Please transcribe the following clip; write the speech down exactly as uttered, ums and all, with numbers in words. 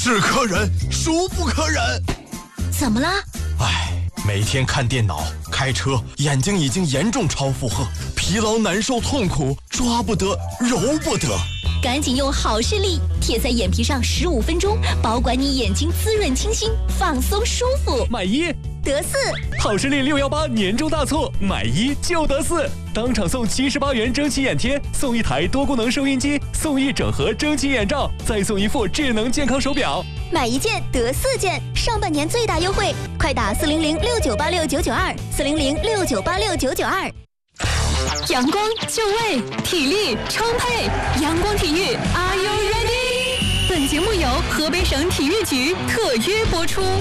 是可忍，孰不可忍？ 怎么了？ 唉，每天看电脑、开车，眼睛已经严重超负荷，疲劳、难受、痛苦，抓不得，揉不得。 赶紧用好视力贴在眼皮上十五分钟，保管你眼睛滋润清新，放松舒服。 买一得四， 好视力六一八年终大促，买一就得四，当场送七十八元蒸汽眼贴，送一台多功能收音机，送一整盒蒸汽眼罩，再送一副智能健康手表。 买一件得四件，上半年最大优惠，快打四零零六九八六九九二，四零零六九八六九九二。阳光就位，体力充沛，阳光体育 ，Are you ready？ 本节目由河北省体育局特约播出。